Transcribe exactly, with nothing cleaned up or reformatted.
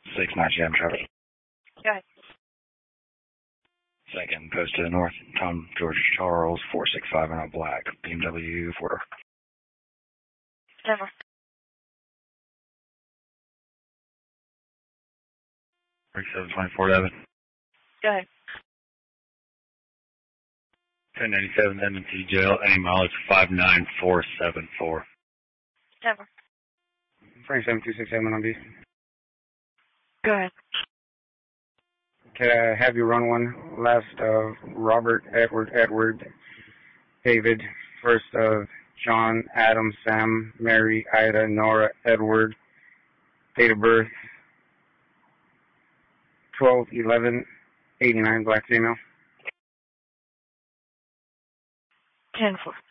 six nine Jam traffic. Go ahead. Second, post to the north, Tom George Charles, four six five in a black, B M W, four. Denver. thirty-seven twenty-four Evan. Go ahead. ten ninety-seven M and T jail, any mileage five nine four seven four. Denver. twenty-seven two six seven on B. Go ahead. Can I have you run one last of Robert, Edward, Edward, David, first of John, Adam, Sam, Mary, Ida, Nora, Edward, date of birth, twelve eleven eighty-nine, black female. ten four.